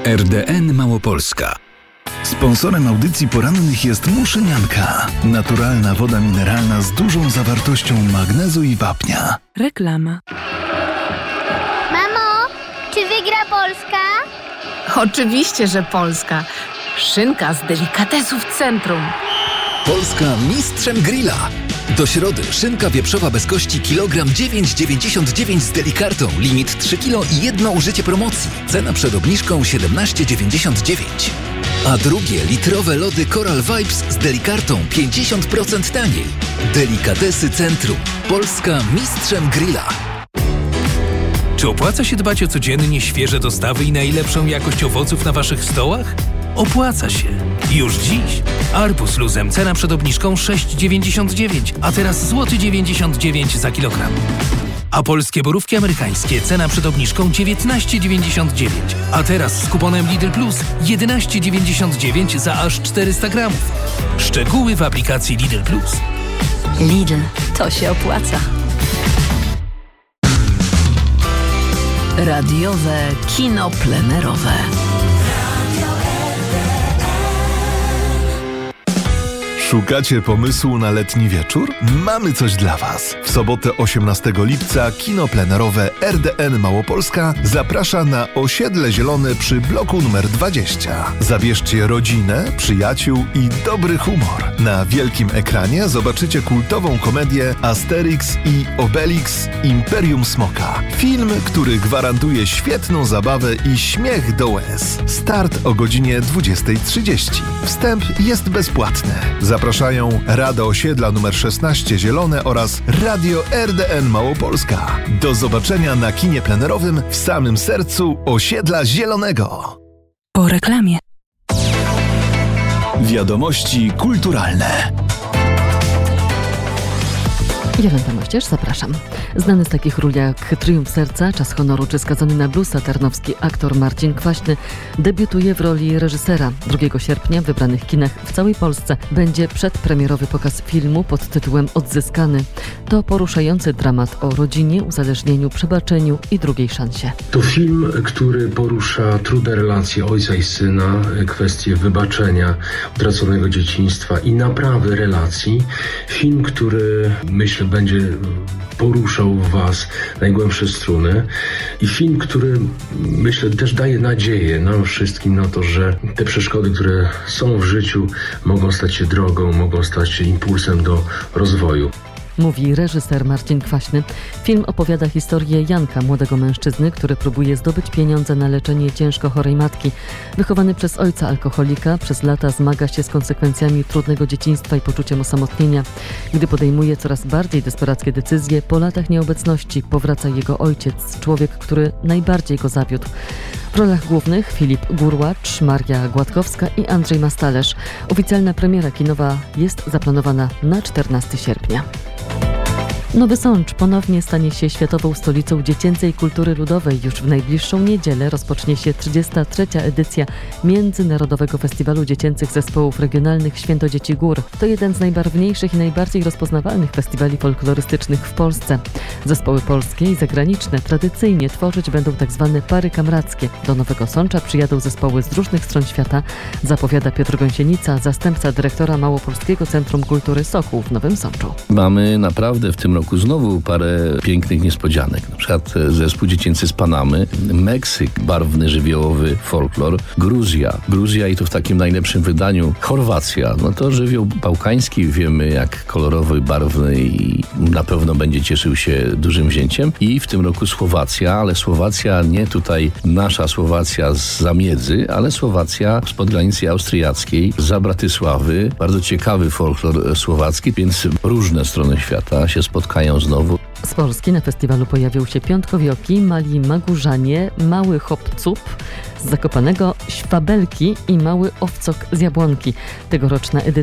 RDN Małopolska. Sponsorem audycji porannych jest Muszynianka. Naturalna woda mineralna z dużą zawartością magnezu i wapnia. Reklama. Mamo, czy wygra Polska? Oczywiście, że Polska. Szynka z delikatesów centrum. Polska mistrzem grilla. Do środy szynka wieprzowa bez kości kilogram 9,99 z delikartą. Limit 3 kg i jedno użycie promocji. Cena przed obniżką 17,99. A drugie litrowe lody Coral Vibes z delikartą 50% taniej. Delikatesy Centrum. Polska mistrzem grilla. Czy opłaca się dbać o codziennie świeże dostawy i najlepszą jakość owoców na waszych stołach? Opłaca się. Już dziś. Arbuz luzem cena przed obniżką 6,99, a teraz złoty 99 za kilogram. A polskie borówki amerykańskie cena przed obniżką 19,99, a teraz z kuponem Lidl Plus 11,99 za aż 400 gramów. Szczegóły w aplikacji Lidl Plus. Lidl, to się opłaca. Radiowe kino plenerowe. Szukacie pomysłu na letni wieczór? Mamy coś dla Was. W sobotę 18 lipca kino plenerowe RDN Małopolska zaprasza na Osiedle Zielone przy bloku numer 20. Zabierzcie rodzinę, przyjaciół i dobry humor. Na wielkim ekranie zobaczycie kultową komedię Asterix i Obelix Imperium Smoka. Film, który gwarantuje świetną zabawę i śmiech do łez. Start o godzinie 20:30. Wstęp jest bezpłatny. Zapraszają Rada Osiedla nr 16 Zielone oraz Radio RDN Małopolska. Do zobaczenia na kinie plenerowym w samym sercu Osiedla Zielonego. Po reklamie. Wiadomości kulturalne. Jolanta Mościerz, zapraszam. Znany z takich ról jak Triumf Serca, Czas Honoru czy Skazany na bluesa tarnowski aktor Marcin Kwaśny debiutuje w roli reżysera. 2 sierpnia w wybranych kinach w całej Polsce będzie przedpremierowy pokaz filmu pod tytułem Odzyskany. To poruszający dramat o rodzinie, uzależnieniu, przebaczeniu i drugiej szansie. To film, który porusza trudne relacje ojca i syna, kwestie wybaczenia, utraconego dzieciństwa i naprawy relacji. Film, który myślę będzie poruszał w Was najgłębsze struny i film, który myślę też daje nadzieję nam wszystkim na to, że te przeszkody, które są w życiu, mogą stać się drogą, mogą stać się impulsem do rozwoju. Mówi reżyser Marcin Kwaśny. Film opowiada historię Janka, młodego mężczyzny, który próbuje zdobyć pieniądze na leczenie ciężko chorej matki. Wychowany przez ojca alkoholika, przez lata zmaga się z konsekwencjami trudnego dzieciństwa i poczuciem osamotnienia. Gdy podejmuje coraz bardziej desperackie decyzje, po latach nieobecności powraca jego ojciec, człowiek, który najbardziej go zawiódł. W rolach głównych Filip Gurłacz, Maria Gładkowska i Andrzej Mastalerz. Oficjalna premiera kinowa jest zaplanowana na 14 sierpnia. Nowy Sącz ponownie stanie się światową stolicą dziecięcej kultury ludowej. Już w najbliższą niedzielę rozpocznie się 33. edycja Międzynarodowego Festiwalu Dziecięcych Zespołów Regionalnych Święto Dzieci Gór. To jeden z najbarwniejszych i najbardziej rozpoznawalnych festiwali folklorystycznych w Polsce. Zespoły polskie i zagraniczne tradycyjnie tworzyć będą tzw. pary kamrackie. Do Nowego Sącza przyjadą zespoły z różnych stron świata, zapowiada Piotr Gąsienica, zastępca dyrektora Małopolskiego Centrum Kultury Sokół w Nowym Sączu. Mamy naprawdę w tym roku znowu parę pięknych niespodzianek. Na przykład zespół dziecięcy z Panamy, Meksyk, barwny, żywiołowy folklor, Gruzja i to w takim najlepszym wydaniu, Chorwacja. No to żywioł bałkański, wiemy jak kolorowy, barwny i na pewno będzie cieszył się dużym wzięciem. I w tym roku Słowacja, ale Słowacja nie tutaj nasza Słowacja z Zamiedzy, ale Słowacja spod granicy austriackiej, za Bratysławy. Bardzo ciekawy folklor słowacki, więc różne strony świata się spotkają znowu. Z Polski na festiwalu pojawią się Piątkowioki, Mali Magórzanie, Mały Hop-Cup z Zakopanego, Świabelki i Mały Owcok z Jabłonki. Tegoroczna edycja